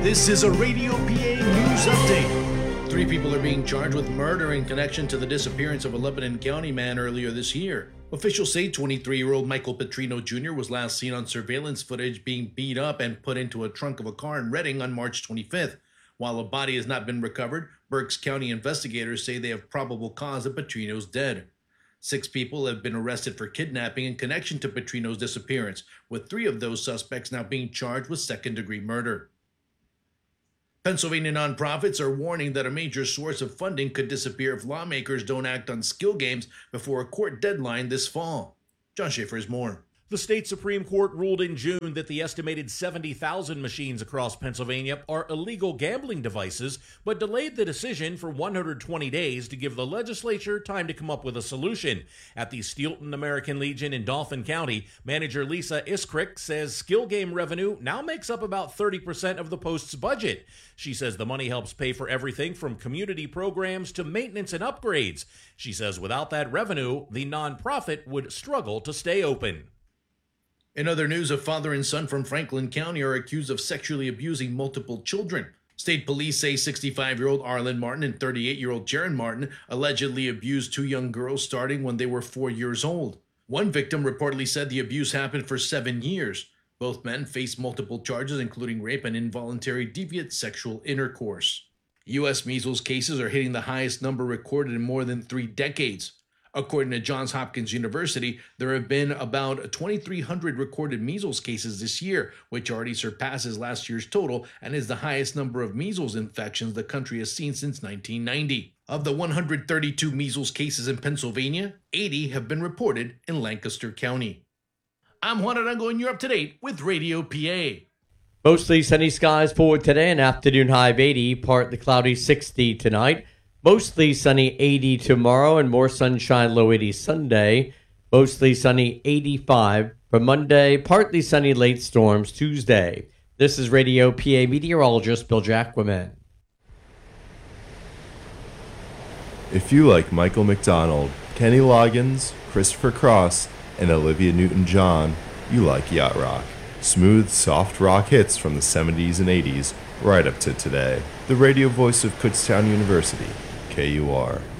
This is a Radio PA news update. 3 people are being charged with murder in connection to the disappearance of a Lebanon County man earlier this year. Officials say 23-year-old Michael Petrino Jr. was last seen on surveillance footage being beat up and put into a trunk of a car in Redding on March 25th. While a body has not been recovered, Berks County investigators say they have probable cause that Petrino's dead. 6 people have been arrested for kidnapping in connection to Petrino's disappearance, with 3 of those suspects now being charged with second-degree murder. Pennsylvania nonprofits are warning that a major source of funding could disappear if lawmakers don't act on skill games before a court deadline this fall. John Schaefer has more. The state Supreme Court ruled in June that the estimated 70,000 machines across Pennsylvania are illegal gambling devices, but delayed the decision for 120 days to give the legislature time to come up with a solution. At the Steelton American Legion in Dauphin County, manager Lisa Iskrick says skill game revenue now makes up about 30% of the post's budget. She says the money helps pay for everything from community programs to maintenance and upgrades. She says without that revenue, the nonprofit would struggle to stay open. In other news, a father and son from Franklin County are accused of sexually abusing multiple children. State police say 65-year-old Arlen Martin and 38-year-old Jaron Martin allegedly abused 2 young girls starting when they were 4 years old. One victim reportedly said the abuse happened for 7 years. Both men face multiple charges, including rape and involuntary deviant sexual intercourse. U.S. measles cases are hitting the highest number recorded in more than 3 decades. According to Johns Hopkins University, there have been about 2,300 recorded measles cases this year, which already surpasses last year's total and is the highest number of measles infections the country has seen since 1990. Of the 132 measles cases in Pennsylvania, 80 have been reported in Lancaster County. I'm Juan Arango, and you're up to date with Radio PA. Mostly sunny skies for today, an afternoon high of 80, partly cloudy 60 tonight. Mostly sunny 80 tomorrow and more sunshine, low 80 Sunday. Mostly sunny 85 for Monday, partly sunny late storms Tuesday. This is Radio PA meteorologist Bill Jacquemin. If you like Michael McDonald, Kenny Loggins, Christopher Cross, and Olivia Newton-John, you like yacht rock. Smooth, soft rock hits from the 70s and 80s, right up to today. The radio voice of Kutztown University, KUR.